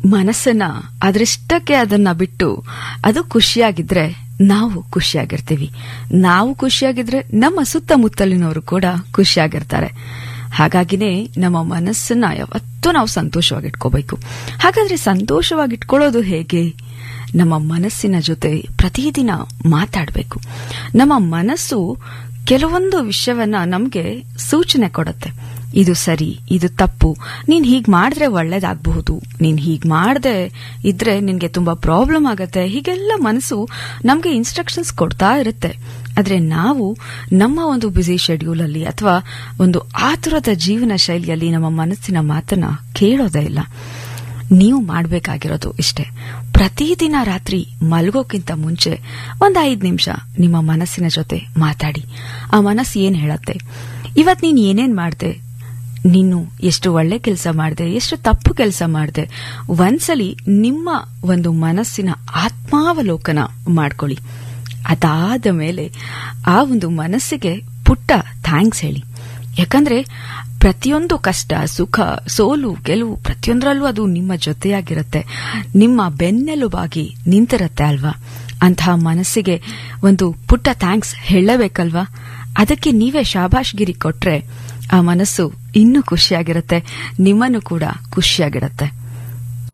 ಮನಸ್ಸನ್ನ ಅದರಿಷ್ಟಕ್ಕೆ ಅದನ್ನ ಬಿಟ್ಟು ಅದು ಖುಷಿಯಾಗಿದ್ರೆ ನಾವು ಖುಷಿಯಾಗಿರ್ತೀವಿ. ನಾವು ಖುಷಿಯಾಗಿದ್ರೆ ನಮ್ಮ ಸುತ್ತಮುತ್ತಲಿನವರು ಕೂಡ ಖುಷಿಯಾಗಿರ್ತಾರೆ. ಹಾಗಾಗಿನೇ ನಮ್ಮ ಮನಸ್ಸನ್ನ ಯಾವತ್ತೂ ನಾವು ಸಂತೋಷವಾಗಿಟ್ಕೋಬೇಕು. ಹಾಗಾದ್ರೆ ಸಂತೋಷವಾಗಿಟ್ಕೊಳ್ಳೋದು ಹೇಗೆ? ನಮ್ಮ ಮನಸ್ಸಿನ ಜೊತೆ ಪ್ರತಿದಿನ ಮಾತಾಡಬೇಕು. ನಮ್ಮ ಮನಸ್ಸು ಕೆಲವೊಂದು ವಿಷಯವನ್ನ ನಮ್ಗೆ ಸೂಚನೆ ಕೊಡುತ್ತೆ. ಇದು ಸರಿ, ಇದು ತಪ್ಪು, ನೀನ್ ಹೀಗ್ ಮಾಡಿದ್ರೆ ಒಳ್ಳೇದಾಗಬಹುದು, ನೀನ್ ಹೀಗ್ ಮಾಡದೆ ಇದ್ರೆ ನಿನ್ಗೆ ತುಂಬಾ ಪ್ರಾಬ್ಲಮ್ ಆಗತ್ತೆ, ಹೀಗೆಲ್ಲ ಮನಸ್ಸು ನಮ್ಗೆ ಇನ್ಸ್ಟ್ರಕ್ಷನ್ಸ್ ಕೊಡ್ತಾ ಇರುತ್ತೆ. ಆದ್ರೆ ನಾವು ನಮ್ಮ ಒಂದು ಬ್ಯುಸಿ ಶೆಡ್ಯೂಲ್ ಅಲ್ಲಿ ಅಥವಾ ಒಂದು ಆತುರದ ಜೀವನ ಶೈಲಿಯಲ್ಲಿ ನಮ್ಮ ಮನಸ್ಸಿನ ಮಾತನ್ನ ಕೇಳೋದೇ ಇಲ್ಲ. ನೀವು ಮಾಡಬೇಕಾಗಿರೋದು ಇಷ್ಟೇ. ಪ್ರತಿದಿನ ರಾತ್ರಿ ಮಲಗೋಕ್ಕಿಂತ ಮುಂಚೆ 5 ನಿಮಿಷ ನಿಮ್ಮ ಮನಸ್ಸಿನ ಜೊತೆ ಮಾತಾಡಿ. ಆ ಮನಸ್ಸು ಏನ್ ಹೇಳತ್ತೆ, ಇವತ್ ನೀನ್ ಏನೇನ್ ಮಾಡ್ದೆ, ನೀನು ಎಷ್ಟು ಒಳ್ಳೆ ಕೆಲಸ ಮಾಡಿದೆ, ಎಷ್ಟು ತಪ್ಪು ಕೆಲಸ ಮಾಡಿದೆ, ಒಂದ್ಸಲಿ ನಿಮ್ಮ ಒಂದು ಮನಸ್ಸಿನ ಆತ್ಮಾವಲೋಕನ ಮಾಡ್ಕೊಳ್ಳಿ. ಅದಾದ ಮೇಲೆ ಆ ಒಂದು ಮನಸ್ಸಿಗೆ ಪುಟ್ಟ ಥ್ಯಾಂಕ್ಸ್ ಹೇಳಿ. ಯಾಕಂದ್ರೆ ಪ್ರತಿಯೊಂದು ಕಷ್ಟ, ಸುಖ, ಸೋಲು, ಗೆಲುವು ಪ್ರತಿಯೊಂದರಲ್ಲೂ ಅದು ನಿಮ್ಮ ಜೊತೆಯಾಗಿರುತ್ತೆ, ನಿಮ್ಮ ಬೆನ್ನೆಲುಬಾಗಿ ನಿಂತಿರತ್ತೆ ಅಲ್ವಾ. ಅಂತಹ ಮನಸ್ಸಿಗೆ ಒಂದು ಪುಟ್ಟ ಥ್ಯಾಂಕ್ಸ್ ಹೇಳಬೇಕಲ್ವಾ. ಅದಕ್ಕೆ ನೀವೇ ಶಾಬಾಷ್ಗಿರಿ ಕೊಟ್ರೆ ಆ ಮನಸ್ಸು ಇನ್ನೂ ಖುಷಿಯಾಗಿರುತ್ತೆ, ನಿಮ್ಮನ್ನು ಕೂಡ ಖುಷಿಯಾಗಿರುತ್ತೆ.